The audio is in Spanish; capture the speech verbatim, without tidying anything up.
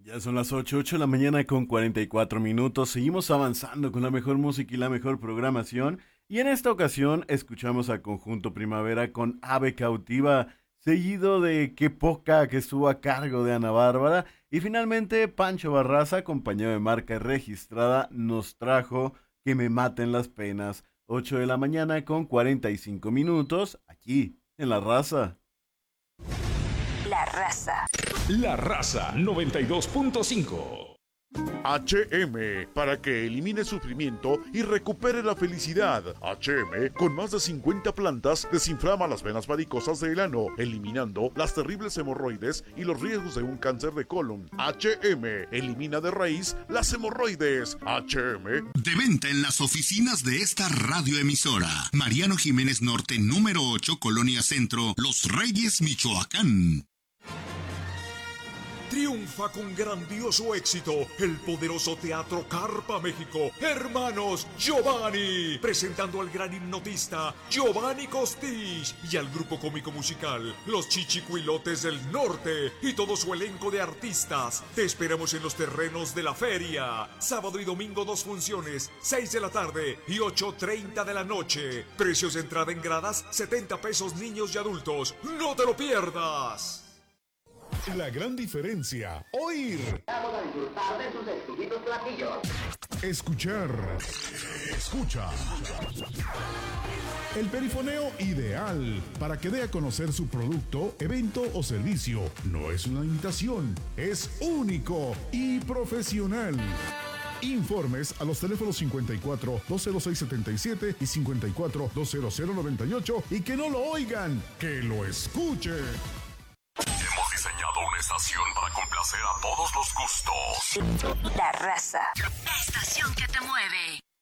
Ya son las ocho, ocho de la mañana con cuarenta y cuatro minutos. Seguimos avanzando con la mejor música y la mejor programación. Y en esta ocasión escuchamos a Conjunto Primavera con Ave Cautiva, seguido de Qué Poca, que estuvo a cargo de Ana Bárbara. Y finalmente Pancho Barraza, acompañado de marca registrada, nos trajo Que me maten las penas. Ocho de la mañana con cuarenta y cinco minutos, aquí en La Raza. La Raza. La Raza noventa y dos punto cinco. H M, para que elimine sufrimiento y recupere la felicidad. H M, con más de cincuenta plantas, desinflama las venas varicosas del ano, eliminando las terribles hemorroides y los riesgos de un cáncer de colon. H M, elimina de raíz las hemorroides. H M. De venta en las oficinas de esta radioemisora. Mariano Jiménez Norte, número ocho, Colonia Centro, Los Reyes, Michoacán. Triunfa con grandioso éxito el poderoso Teatro Carpa México. Hermanos Giovanni, presentando al gran hipnotista Giovanni Costich y al grupo cómico musical Los Chichicuilotes del Norte y todo su elenco de artistas. Te esperamos en los terrenos de la feria. Sábado y domingo dos funciones, seis de la tarde y ocho treinta de la noche. Precios de entrada en gradas, setenta pesos niños y adultos. ¡No te lo pierdas! La gran diferencia, oír. Vamos a disfrutar de sus exquisitos platillos. Escuchar. Escucha. El perifoneo ideal para que dé a conocer su producto, evento o servicio. No es una imitación, es único y profesional. Informes a los teléfonos cincuenta y cuatro, dos cero seis, setenta y siete y cincuenta y cuatro, dos cero cero, noventa y ocho y que no lo oigan, que lo escuchen. Hemos diseñado una estación para complacer a todos los gustos. La Raza. La estación que te mueve.